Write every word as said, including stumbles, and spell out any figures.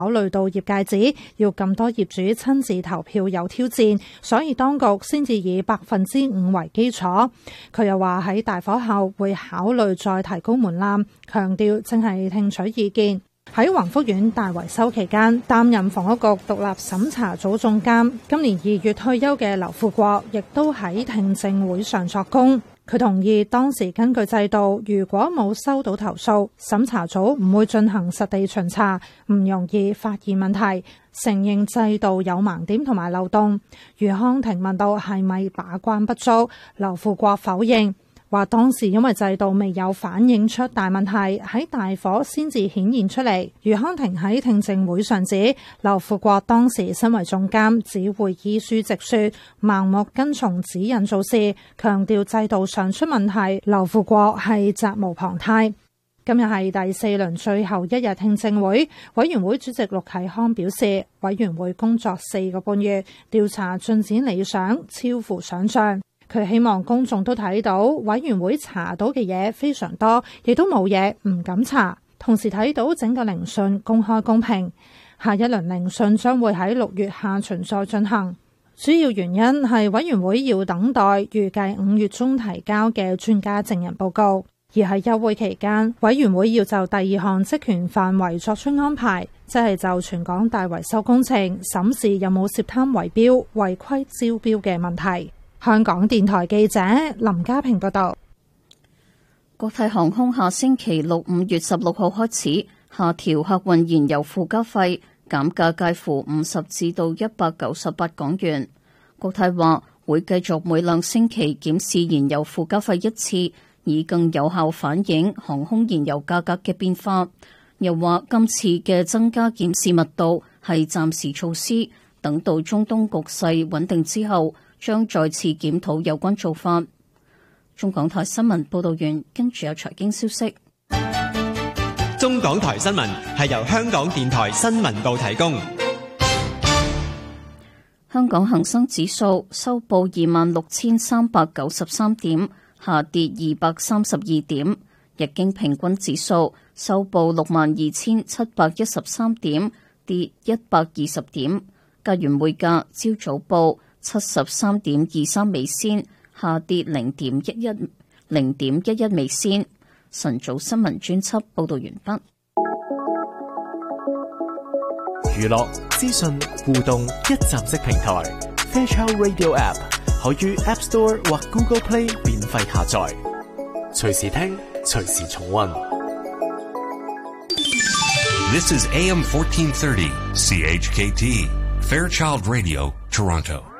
考慮到業界指要咁多業主親自投票有挑戰，所以當局先至以百分之五為基礎。佢又話喺大火後會考慮再提高門檻，強調正係聽取意見。喺宏福苑大維修期間，擔任房屋局獨立審查組總監，今年二月退休嘅劉富國亦都喺聽證會上作供。佢同意當時根據制度，如果冇收到投訴，審查組唔會進行實地巡查，唔容易發現問題，承認制度有盲點同埋漏洞。余康庭問到係咪把關不足，劉富國否認，話當時因為制度未有反映出大問題，喺大火先至顯現出嚟。余康庭喺聽證會上指，劉富國當時身為總監，只會依書直說，盲目跟從指引做事，強調制度上出問題，劉富國係責無旁貸。今日係第四輪最後一日聽證會，委員會主席陸啟康表示，委員會工作四個半月，調查進展理想，超乎想象。佢希望公眾都睇到委員會查到嘅嘢非常多，亦都冇嘢唔敢查。同時睇到整個聆訊公開公平。下一輪聆訊將會喺六月下旬再進行。主要原因係委員會要等待預計五月中提交嘅專家證人報告，而喺休會期間，委員會要就第二項職權範圍作出安排，即係就全港大維修工程審視有冇涉貪圍標、違規招標嘅問題。香港電台記者林家平報道。 國泰航空下星期六五月十六號開始下調客運燃油附加費，減價介乎五十至到一百九十八港元。國泰話會繼續每兩星期檢視燃油附加費一次，以更有效反映航空燃油價格嘅變化。又話今次嘅增加檢視密度係暫時措施，等到中東局勢穩定之後，將再次檢討有關做法。中港台新聞報道完，跟住有財經消息。 中港台新聞係由香港電台新聞部提供。 香港恒生指數收報二萬六千三百九十三點，下跌二百三十二點。日經平均指數收報六萬二千七百一十三點，跌一百二十點。加元匯價朝早報七十三點二三美仙，下跌零點一一零點一一美仙。晨早新聞專輯報道完畢。 娛樂資訊互動一站式平台 Fairchild Radio App 可於 App Store 或 Google Play 免費下載，隨時聽，隨時重溫。 This is A M fourteen thirty C H K T Fairchild Radio Toronto.